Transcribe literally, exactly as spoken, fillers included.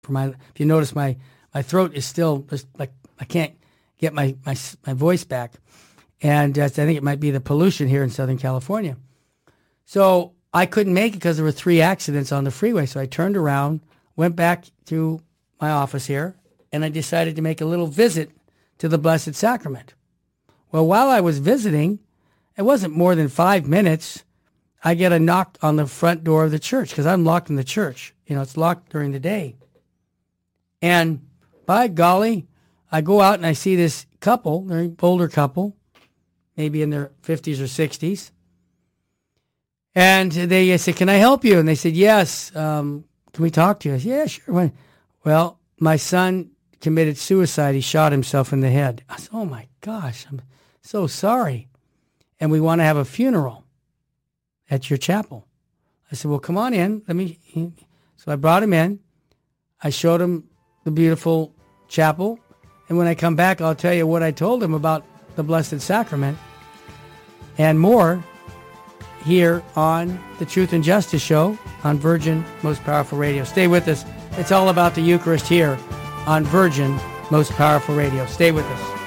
for my. If you notice, my my throat is still just like I can't get my my my voice back, and uh, I think it might be the pollution here in Southern California. So I couldn't make it because there were three accidents on the freeway. So I turned around, went back to my office here, and I decided to make a little visit to the Blessed Sacrament. Well, while I was visiting, it wasn't more than five minutes. I get a knock on the front door of the church because I'm locked in the church. You know, it's locked during the day. And by golly, I go out and I see this couple, they're an older couple, maybe in their fifties or sixties. And they said, "Can I help you?" And they said, "Yes. Um, can we talk to you?" I said, "Yeah, sure." Well, my son committed suicide. He shot himself in the head. I said, "Oh my gosh, I'm so sorry. And we want to have a funeral at your chapel." I said, "Well, come on in. Let me." So I brought him in. I showed him the beautiful chapel. And when I come back, I'll tell you what I told him about the Blessed Sacrament and more here on the Truth and Justice Show on Virgin Most Powerful Radio. Stay with us. It's all about the Eucharist here on Virgin Most Powerful Radio. Stay with us.